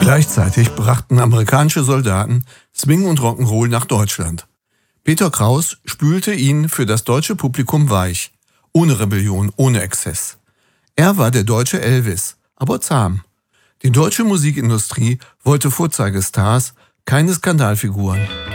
Gleichzeitig brachten amerikanische Soldaten Swing und Rock'n'Roll nach Deutschland. Peter Kraus spülte ihn für das deutsche Publikum weich, ohne Rebellion, ohne Exzess. Er war der deutsche Elvis, aber zahm. Die deutsche Musikindustrie wollte Vorzeigestars, keine Skandalfiguren.